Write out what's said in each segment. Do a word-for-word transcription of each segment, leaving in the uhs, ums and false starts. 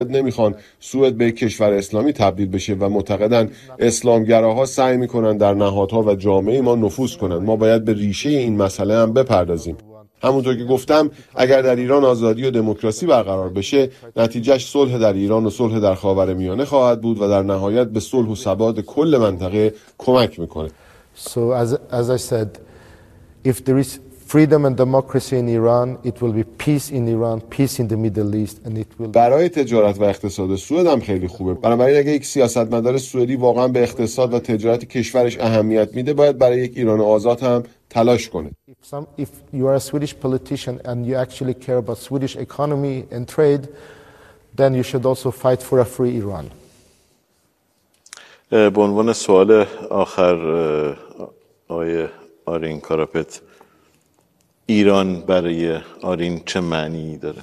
نمیخوان سوئد به یک کشور اسلامی تبدیل بشه و معتقدن اسلامگراها سعی میکنن در نهادها و جامعه ما نفوذ کنن. ما باید به ریشه این مسئله هم بپردازیم. همونطور که گفتم اگر در ایران آزادی و دموکراسی برقرار بشه، نتیجهش صلح در ایران و صلح در خاورمیانه خواهد بود و در نهایت به صلح و ثبات کل منطقه کمک میکنه. So as as I said, if there is freedom and democracy in Iran, it will be peace in Iran, peace in the Middle East, and it will. برای تجارت و اقتصاد سوئد هم خیلی خوبه. بنابراین اگه یک سیاستمدار سوئدی واقعا به اقتصاد و تجارت کشورش اهمیت میده، باید برای یک ایران آزاد هم تلاش کنه. If some, if you are a Swedish politician and you actually care about Swedish economy and trade, then you should also fight for a free Iran. به عنوان سوال آخر آقای آرین کاراپت، ایران برای آرین چه معنی داره؟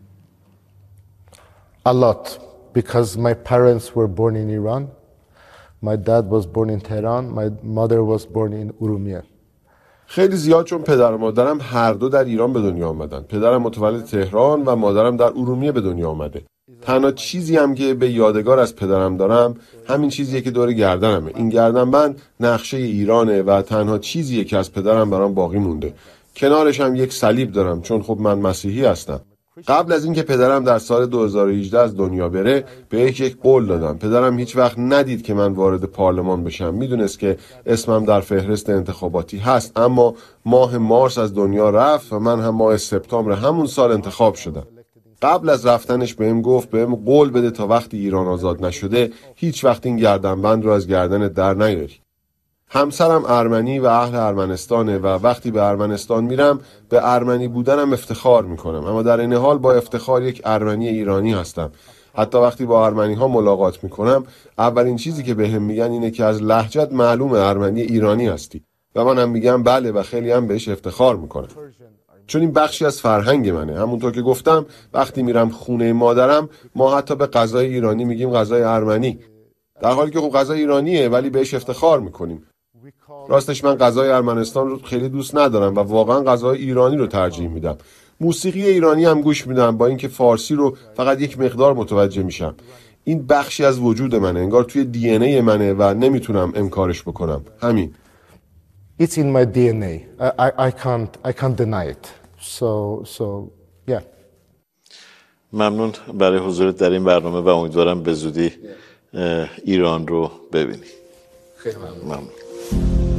A lot, because my parents were born in Iran. My dad was born in Tehran. My mother was born in Urumia. خیلی زیاد، چون پدر و مادرم هر دو در ایران به دنیا آمدن. پدرم متولد تهران و مادرم در ارومیه به دنیا آمده. تنها چیزی هم که به یادگار از پدرم دارم همین چیزیه که دور گردنمه. این گردنبند نقشه ایرانه و تنها چیزیه که از پدرم برام باقی مونده. کنارش هم یک صلیب دارم، چون خب من مسیحی هستم. قبل از اینکه پدرم در سال دو هزار و هجده از دنیا بره، بهش یک قول دادم. پدرم هیچ وقت ندید که من وارد پارلمان بشم. میدونست که اسمم در فهرست انتخاباتی هست، اما ماه مارس از دنیا رفت و من هم ماه سپتامبر همون سال انتخاب شدم. قبل از رفتنش بهم گفت بهم قول بده تا وقتی ایران آزاد نشده هیچ وقت این گردنبند رو از گردنت در نیاری. همسرم ارمنی و اهل ارمنستانه و وقتی به ارمنستان میرم به ارمنی بودنم افتخار میکنم، اما در این حال با افتخار یک ارمنی ایرانی هستم. حتی وقتی با ارمنی ها ملاقات میکنم اولین چیزی که بهم میگن اینه که از لهجت معلومه ارمنی ایرانی هستی و منم میگم بله و خیلی هم بهش افتخار میکنم، چون این بخشی از فرهنگ منه. همونطور که گفتم وقتی میرم خونه مادرم ما حتی به غذای ایرانی میگیم غذای ارمنی، در حالی که خب غذای ایرانیه ولی بهش افتخار میکنیم. راستش من غذای ارمنستان رو خیلی دوست ندارم و واقعا غذای ایرانی رو ترجیح میدم. موسیقی ایرانی هم گوش میدم، با اینکه فارسی رو فقط یک مقدار متوجه میشم. این بخشی از وجود منه، انگار توی دی ان ای منه و نمیتونم انکارش بکنم. همین. It's in my دی ان ای. I, I, I can't I can't deny it. So so yeah. ممنون برای حضورت در این برنامه و امیدوارم به زودی ایران رو ببینی. خیلی ممنون. ممنون.